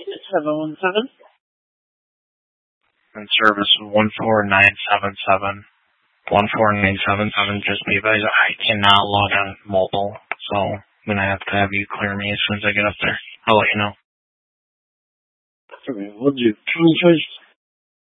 717. And service 14977. 14977, just be advised, I cannot log on mobile, so I'm going to have you clear me as soon as I get up there. I'll let you know. Okay, we'll do. 20 choice.